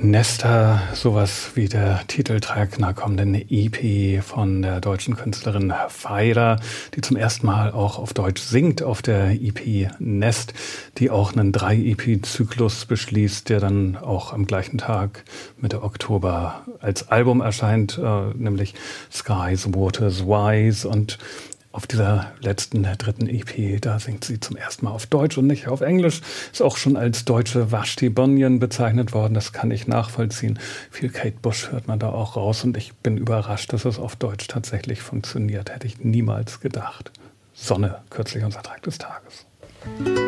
Nester, sowas wie der Titeltrack einer kommenden EP von der deutschen Künstlerin Pfeiler, die zum ersten Mal auch auf Deutsch singt auf der EP Nest, die auch einen 3-EP-Zyklus beschließt, der dann auch am gleichen Tag Mitte Oktober als Album erscheint, nämlich Skies, Waters, Wise. Und auf dieser letzten, der dritten EP, da singt sie zum ersten Mal auf Deutsch und nicht auf Englisch. Ist auch schon als deutsche Vashti Bunyan bezeichnet worden. Das kann ich nachvollziehen. Viel Kate Bush hört man da auch raus. Und ich bin überrascht, dass es auf Deutsch tatsächlich funktioniert. Hätte ich niemals gedacht. Sonne, kürzlich unser Tag des Tages.